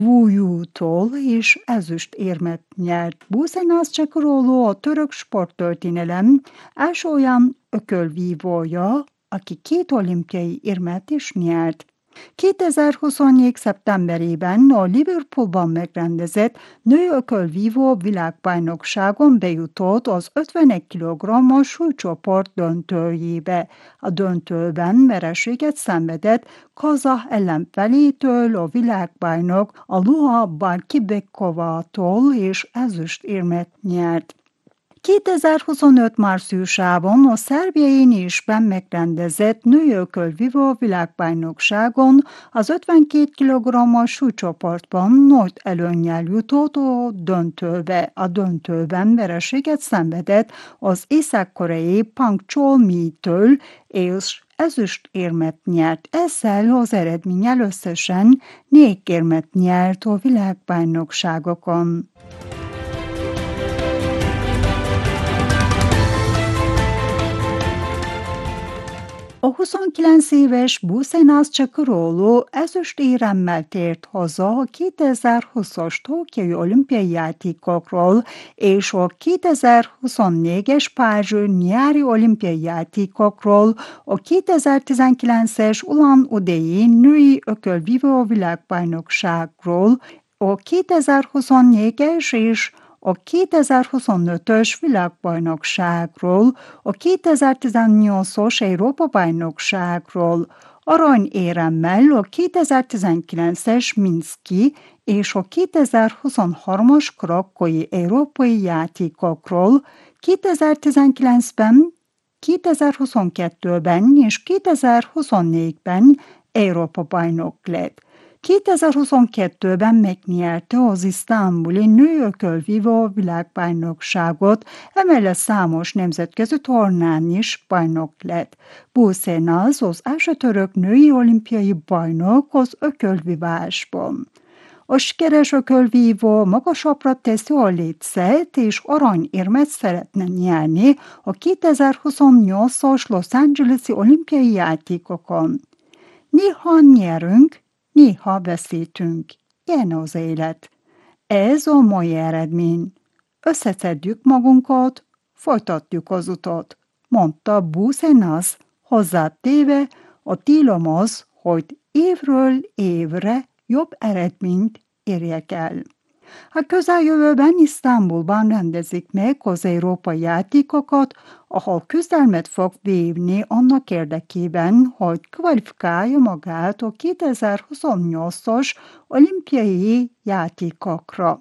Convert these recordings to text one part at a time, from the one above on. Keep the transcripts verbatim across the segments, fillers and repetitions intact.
Wujútól és ezüstérmet nyert. Busenász Csakaroló a török sporttörténelem első olyan ökölvívója, aki két olimpiai érmet is nyert. kétezer-huszonnégy. szeptemberében a Liverpoolban megrendezett női ökölvívó világbajnokságon bejutott az ötvenegy kilogrammos súlycsoport döntőjébe. A döntőben vereséget szenvedett kazah ellenfelétől, a világbajnok a Luha Barkibekovától és ezüstérmet nyert. kétezer-huszonöt. márciusában a szerbiai Niszben megrendezett női ökölvívó világbajnokságon az ötvenkét kilogrammos súlycsoportban nagy előnnyel jutott a döntőbe. A döntőben vereséget szenvedett az észak-koreai Pang Chol-mi-től és ezüstérmet nyert. Ezzel az eredménnyel összesen négy érmet nyert a világbajnokságokon. A huszonkilenc éves Busenász Csakaroló ezüstéremmel tért haza a kétezer-húszas Tokiói olimpiai játékokról és a kétezer-huszonnégyes párizsi nyári olimpiai játékokról, a kétezer-tizenkilences Ulan-Udei női ökölvívó világbajnokságról, a kétezer-huszonnégyes és a kétezer-huszonötös világbajnokságról, a kétezer-tizennyolcas Európa-bajnokságról, aranyéremmel a kétezer-tizenkilences Minszki és a kétezer-huszonhármas Krakói európai játékokról, kétezer-tizenkilencben, kétezer-huszonkettőben és kétezer-huszonnégyben Európa-bajnok lett. kétezer-huszonkettőben megnyerte az isztambuli női ökölvívó világbajnokságot, emellett számos nemzetközi tornán is bajnok lett. Busenász az első török női olimpiai bajnok az ökölvívásban. A sikeres ökölvívó magasabbra teszi a lécet és aranyérmet szeretne nyerni a kétezer-huszonnyolcas Los Angeles-i olimpiai játékokon. Néha nyerünk, néha veszítünk. Ilyen az élet. Ez a mai eredmény. Összeszedjük magunkat, folytatjuk az utat, mondta Busenász, hozzátéve, a tilalom az, hogy évről évre jobb eredményt érjek el. A közeljövőben Isztambulban rendezik meg az európai játékokat, ahol küzdelmet fog vívni annak érdekében, hogy kvalifikálja magát a kétezer-huszonnyolcas olimpiai játékokra.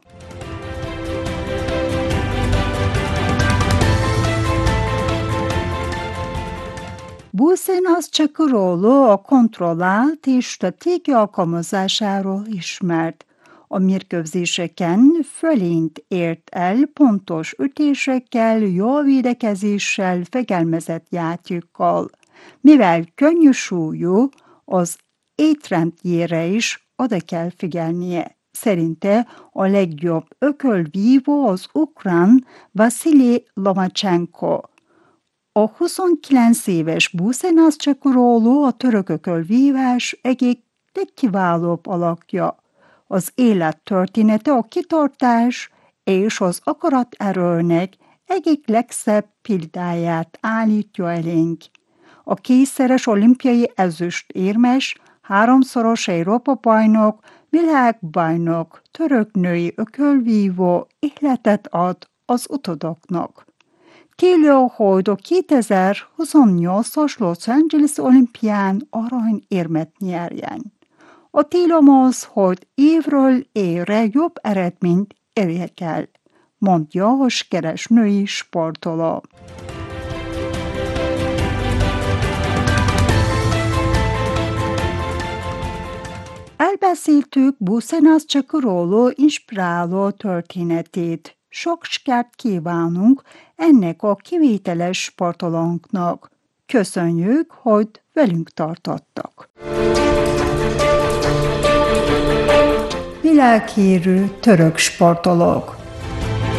Busenász Csakaroló a kontrollált és stratégia alkalmazásáról ismert. A mérkőzéseken fölényt ért el pontos ütésekkel, jó védekezéssel, fegyelmezett játékkal. Mivel könnyű súlyú, az étrendjére is oda kell figyelnie. Szerinte a legjobb ökölvívó az ukrán Vasilij Lomachenko. A huszonkilenc éves Busenász Csakaroló a török ökölvívás egyik legkiválóbb alakja. Az élet története a kitartás és az akaraterőnek egyik legszebb példáját állítja elénk. A kétszeres olimpiai ezüstérmes, háromszoros Európa-bajnok, világbajnok, török női ökölvívó életet ad az utódoknak. Célja, hogy a kétezer-huszonnyolcas Los Angeles olimpián aranyérmet nyerjen. A tilalom az, hogy évről évre jobb eredményt érjek el, mondja a sikeres női sportoló. Elbeszéltük Busenász Csakaroló inspiráló történetét. Sok sikert kívánunk ennek a kivételes sportolónknak. Köszönjük, hogy velünk tartottak. Világhírű török sportolók.